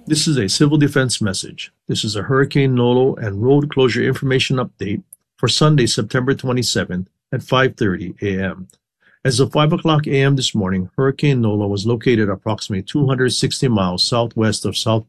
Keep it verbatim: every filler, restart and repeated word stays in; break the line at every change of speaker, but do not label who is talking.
This is a civil defense message. This is a Hurricane Nolo and road closure information update for Sunday, September twenty-seventh at five thirty a m As of five o'clock a m this morning, Hurricane Nolo was located approximately two hundred sixty miles southwest of South